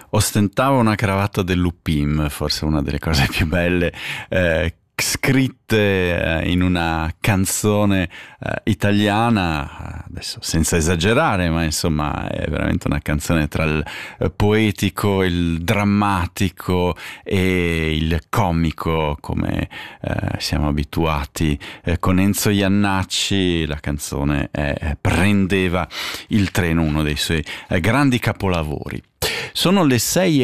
ostentava una cravatta del Lupin, forse una delle cose più belle scritte in una canzone italiana, adesso senza esagerare, ma insomma è veramente una canzone tra il poetico, il drammatico e il comico, come siamo abituati con Enzo Jannacci. La canzone prendeva il treno, uno dei suoi grandi capolavori. Sono le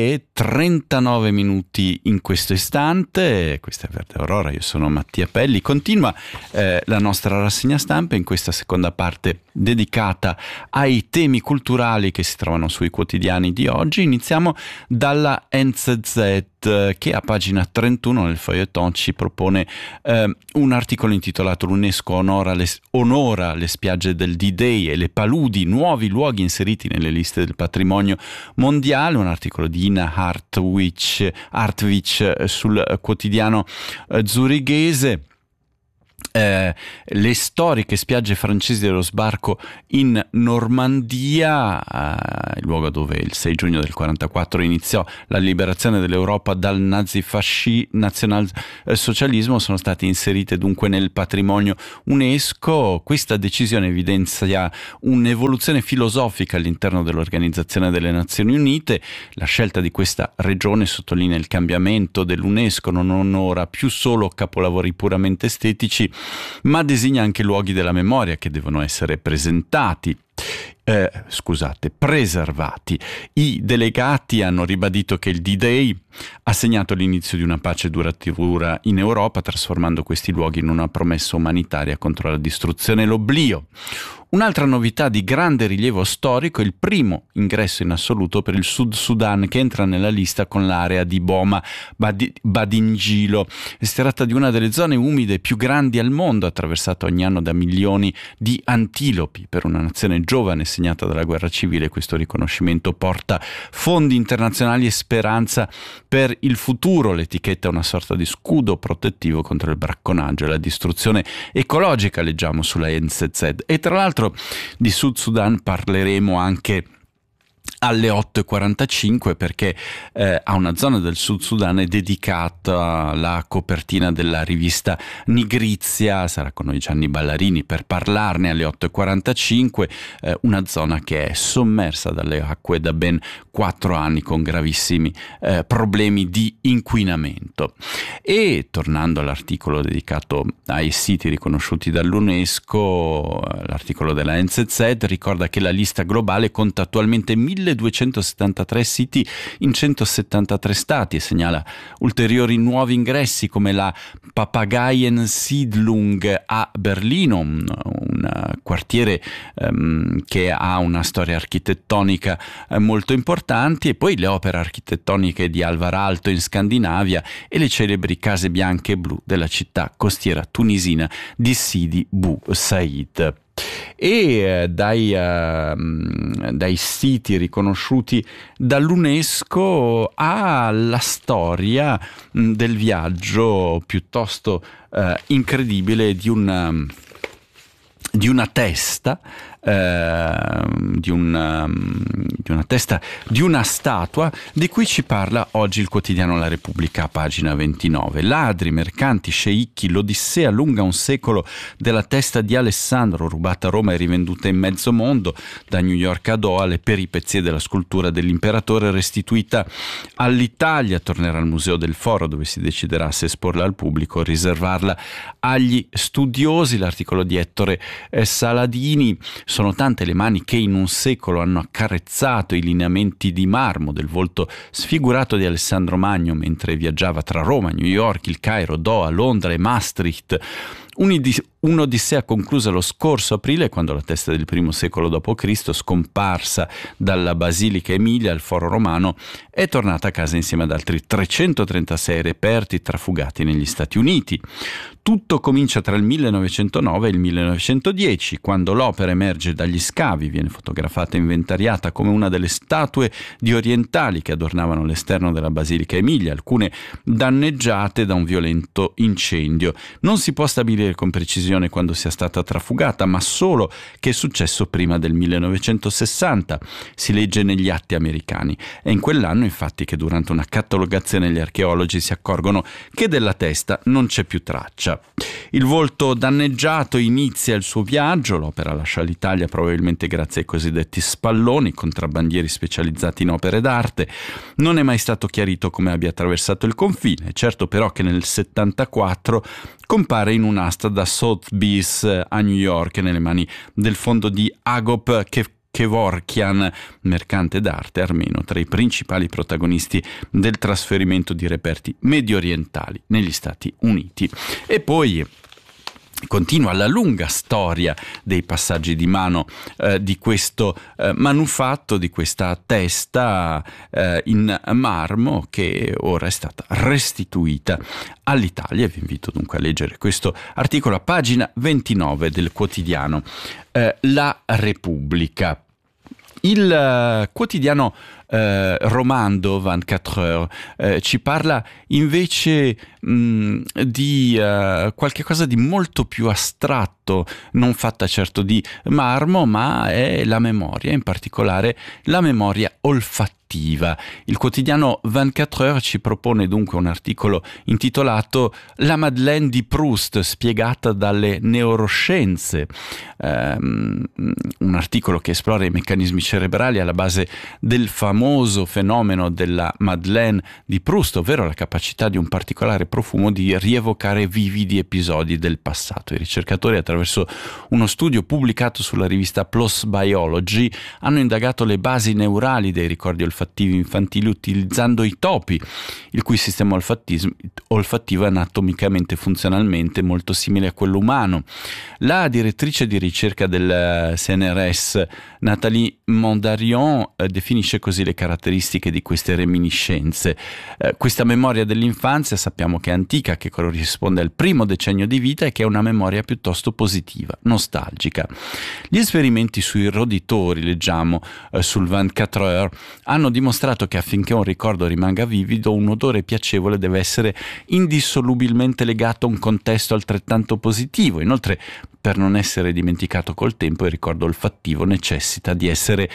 6:39 in questo istante, questa è Verde Aurora, io sono Mattia Pelli. Continua la nostra rassegna stampa in questa seconda parte dedicata ai temi culturali che si trovano sui quotidiani di oggi. Iniziamo dalla NZZ, che a pagina 31 nel feuilleton ci propone un articolo intitolato «L'UNESCO onora le spiagge del D-Day e le paludi, nuovi luoghi inseriti nelle liste del patrimonio mondiale», un articolo di Ina Hartwich sul quotidiano zurighese. Le storiche spiagge francesi dello sbarco in Normandia, il luogo dove il 6 giugno del 1944 iniziò la liberazione dell'Europa dal nazifascismo-nazionalsocialismo, sono state inserite dunque nel patrimonio UNESCO. Questa decisione evidenzia un'evoluzione filosofica all'interno dell'Organizzazione delle Nazioni Unite. La scelta di questa regione sottolinea il cambiamento dell'UNESCO, non onora più solo capolavori puramente estetici, ma designa anche luoghi della memoria che devono essere preservati. I delegati hanno ribadito che il D-Day ha segnato l'inizio di una pace duratura in Europa, trasformando questi luoghi in una promessa umanitaria contro la distruzione e l'oblio. Un'altra novità di grande rilievo storico è il primo ingresso in assoluto per il Sud Sudan, che entra nella lista con l'area di Boma Badingilo. Si tratta di una delle zone umide più grandi al mondo, attraversata ogni anno da milioni di antilopi. Per una nazione giovane segnata dalla guerra civile, questo riconoscimento porta fondi internazionali e speranza per il futuro. L'etichetta è una sorta di scudo protettivo contro il bracconaggio e la distruzione ecologica, leggiamo sulla NZZ. E tra l'altro di Sud Sudan parleremo anche alle 8:45, perché a una zona del Sud Sudan è dedicata la copertina della rivista Nigrizia. Sarà con noi Gianni Ballarini per parlarne alle 8:45, una zona che è sommersa dalle acque da ben 4 anni con gravissimi problemi di inquinamento. E tornando all'articolo dedicato ai siti riconosciuti dall'UNESCO, l'articolo della NZZ ricorda che la lista globale conta attualmente 1273 siti in 173 stati e segnala ulteriori nuovi ingressi come la Papageiensiedlung a Berlino, un quartiere che ha una storia architettonica molto importante, e poi le opere architettoniche di Alvar Aalto in Scandinavia e le celebri case bianche e blu della città costiera tunisina di Sidi Bou Said. E dai siti riconosciuti dall'UNESCO alla storia del viaggio piuttosto incredibile di una testa, di una statua di cui ci parla oggi il quotidiano La Repubblica a pagina 29. Ladri, mercanti, sceicchi, l'odissea lunga un secolo della testa di Alessandro, rubata a Roma e rivenduta in mezzo mondo, da New York a Doha, le peripezie della scultura dell'imperatore restituita all'Italia. Tornerà al Museo del Foro, dove si deciderà se esporla al pubblico o riservarla agli studiosi. L'articolo di Ettore Saladini: sono tante le mani che in un secolo hanno accarezzato i lineamenti di marmo del volto sfigurato di Alessandro Magno mentre viaggiava tra Roma, New York, il Cairo, Doha, Londra e Maastricht. Un'odissea conclusa lo scorso aprile, quando la testa del I secolo d.C., scomparsa dalla Basilica Emilia al Foro Romano, è tornata a casa insieme ad altri 336 reperti trafugati negli Stati Uniti. Tutto comincia tra il 1909 e il 1910, quando l'opera emerge dagli scavi, viene fotografata e inventariata come una delle statue di orientali che adornavano l'esterno della Basilica Emilia, alcune danneggiate da un violento incendio. Non si può stabilire stabilire con precisione quando sia stata trafugata, ma solo che è successo prima del 1960. Si legge negli atti americani. È in quell'anno, infatti, che durante una catalogazione gli archeologi si accorgono che della testa non c'è più traccia. Il volto danneggiato inizia il suo viaggio. L'opera lascia l'Italia probabilmente grazie ai cosiddetti spalloni, contrabbandieri specializzati in opere d'arte. Non è mai stato chiarito come abbia attraversato il confine. Certo però che nel 74 compare in un'asta da Sotheby's a New York nelle mani del fondo di Agop Kevorkian, mercante d'arte armeno, tra i principali protagonisti del trasferimento di reperti medio orientali negli Stati Uniti. E poi continua la lunga storia dei passaggi di mano di questo manufatto, di questa testa in marmo che ora è stata restituita all'Italia. Vi invito dunque a leggere questo articolo a pagina 29 del quotidiano La Repubblica. Il quotidiano Romando 24 Heures ci parla invece di qualche cosa di molto più astratto, non fatta certo di marmo, ma è la memoria, in particolare la memoria olfattiva. Il quotidiano 24 Heures ci propone dunque un articolo intitolato La Madeleine di Proust spiegata dalle neuroscienze, un articolo che esplora i meccanismi cerebrali alla base del famoso fenomeno della Madeleine di Proust, ovvero la capacità di un particolare profumo di rievocare vividi episodi del passato. I ricercatori, attraverso uno studio pubblicato sulla rivista PLOS Biology, hanno indagato le basi neurali dei ricordi olfattivi infantili utilizzando i topi, il cui sistema olfattivo è anatomicamente e funzionalmente molto simile a quello umano. La direttrice di ricerca del CNRS, Nathalie Mondarion, definisce così le caratteristiche di queste reminiscenze. Questa memoria dell'infanzia sappiamo che è antica, che corrisponde al primo decennio di vita e che è una memoria piuttosto positiva, nostalgica. Gli esperimenti sui roditori, leggiamo sul 24 Heures, hanno dimostrato che affinché un ricordo rimanga vivido, un odore piacevole deve essere indissolubilmente legato a un contesto altrettanto positivo. Inoltre, per non essere dimenticato col tempo, il ricordo olfattivo necessita di essere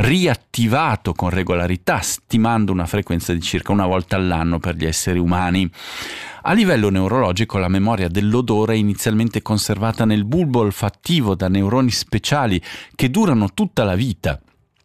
riattivato con regolarità, stimando una frequenza di circa una volta all'anno per gli esseri umani. A livello neurologico, la memoria dell'odore è inizialmente conservata nel bulbo olfattivo da neuroni speciali che durano tutta la vita.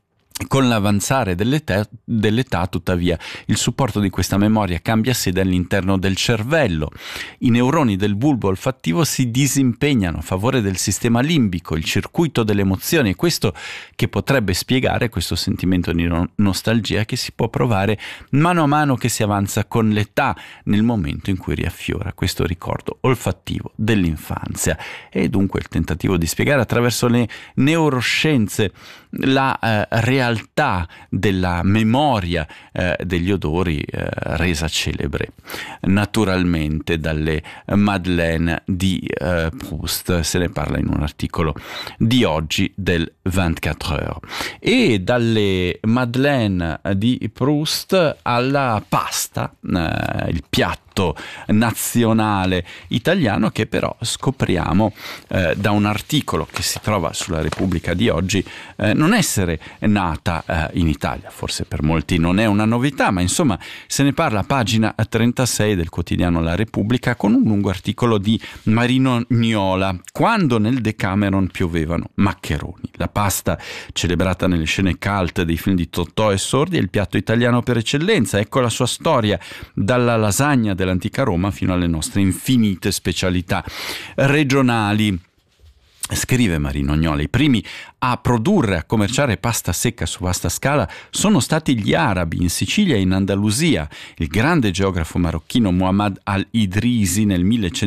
Con l'avanzare dell'età, tuttavia, il supporto di questa memoria cambia sede all'interno del cervello. I neuroni del bulbo olfattivo si disimpegnano a favore del sistema limbico, il circuito delle emozioni, e questo che potrebbe spiegare questo sentimento di nostalgia che si può provare mano a mano che si avanza con l'età, nel momento in cui riaffiora questo ricordo olfattivo dell'infanzia. E dunque il tentativo di spiegare attraverso le neuroscienze la realtà della memoria degli odori, resa celebre naturalmente dalle Madeleine di Proust. Se ne parla in un articolo di oggi del 24 Heures. E dalle Madeleine di Proust alla pasta, il piatto nazionale italiano, che però scopriamo da un articolo che si trova sulla Repubblica di oggi non essere nata in Italia. Forse per molti non è una novità, ma insomma se ne parla a pagina 36 del quotidiano La Repubblica con un lungo articolo di Marino Niola. Quando nel Decameron piovevano maccheroni. La pasta, celebrata nelle scene cult dei film di Totò e Sordi, è il piatto italiano per eccellenza. Ecco la sua storia, dalla lasagna dell'antica Roma fino alle nostre infinite specialità regionali. Scrive Marino Niola, i primi a produrre e a commerciare pasta secca su vasta scala sono stati gli arabi in Sicilia e in Andalusia. Il grande geografo marocchino Muhammad al-Idrisi nel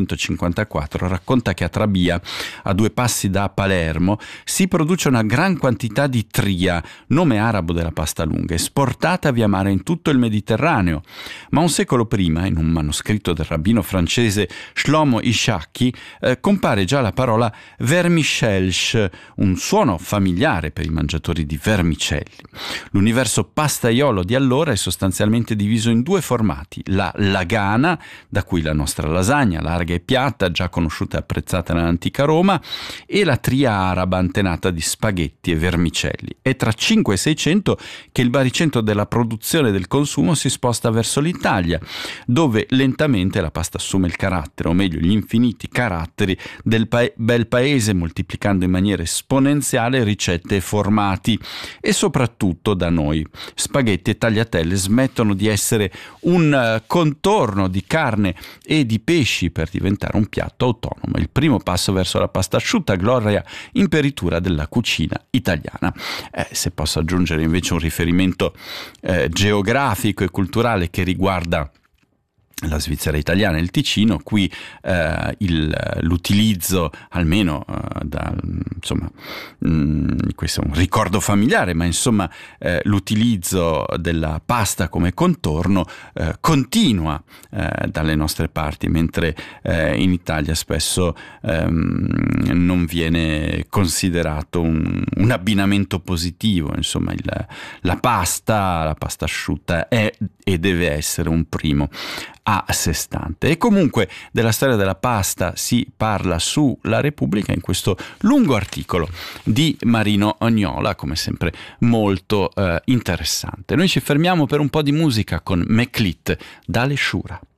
1154 racconta che a Trabia, a 2 passi da Palermo, si produce una gran quantità di tria, nome arabo della pasta lunga, esportata via mare in tutto il Mediterraneo. Ma un secolo prima, in un manoscritto del rabbino francese Shlomo Ishaki, compare già la parola vermichelche, un suono familiare per i mangiatori di vermicelli. L'universo pastaiolo di allora è sostanzialmente diviso in due formati: la lagana, da cui la nostra lasagna, larga e piatta, già conosciuta e apprezzata nell'antica Roma, e la tria araba antenata di spaghetti e vermicelli. È tra 5 e 600 che il baricentro della produzione e del consumo si sposta verso l'Italia, dove lentamente la pasta assume il carattere, o meglio gli infiniti caratteri del bel paese, moltiplicando in maniera esponenziale ricette e formati. E soprattutto da noi spaghetti e tagliatelle smettono di essere un contorno di carne e di pesci per diventare un piatto autonomo, il primo passo verso la pasta asciutta, gloria imperitura della cucina italiana. Se posso aggiungere invece un riferimento geografico e culturale che riguarda la Svizzera italiana e il Ticino, qui l'utilizzo, almeno questo è un ricordo familiare, ma insomma l'utilizzo della pasta come contorno continua dalle nostre parti, mentre in Italia spesso non viene considerato un abbinamento positivo. Insomma, la pasta asciutta è e deve essere un primo a sé stante. E comunque della storia della pasta si parla su La Repubblica in questo lungo articolo di Marino Ognola, come sempre molto interessante. Noi ci fermiamo per un po' di musica con Meklit, Dale Shura.